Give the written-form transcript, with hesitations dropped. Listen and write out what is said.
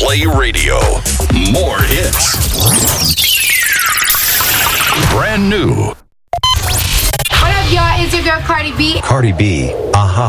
Play Radio. More hits. Brand new. What up, y'all? It's your girl Cardi B. Cardi B, Aha.